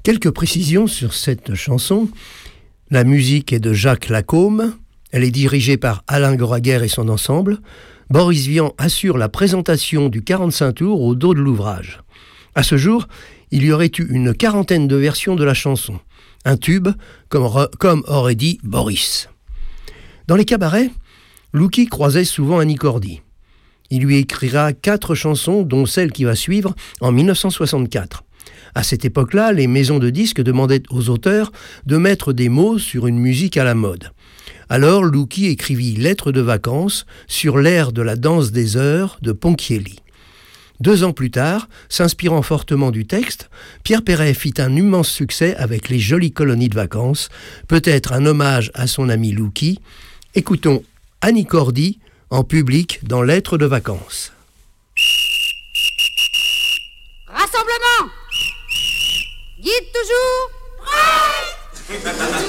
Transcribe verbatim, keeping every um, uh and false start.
Quelques précisions sur cette chanson. La musique est de Jacques Lacombe. Elle est dirigée par Alain Goraguer et son ensemble. Boris Vian assure la présentation du quarante-cinq tours au dos de l'ouvrage. À ce jour, il y aurait eu une quarantaine de versions de la chanson. Un tube, comme, re, comme aurait dit Boris. Dans les cabarets, Louki croisait souvent Annie Cordy. Il lui écrira quatre chansons, dont celle qui va suivre, en dix-neuf cent soixante-quatre. À cette époque-là, les maisons de disques demandaient aux auteurs de mettre des mots sur une musique à la mode. Alors, Louki écrivit Lettres de vacances sur l'air de la danse des heures de Ponchielli. Deux ans plus tard, s'inspirant fortement du texte, Pierre Perret fit un immense succès avec Les jolies colonies de vacances, peut-être un hommage à son ami Louki. Écoutons Annie Cordy en public dans Lettres de vacances. Rassemblement! Guide toujours! Ouais.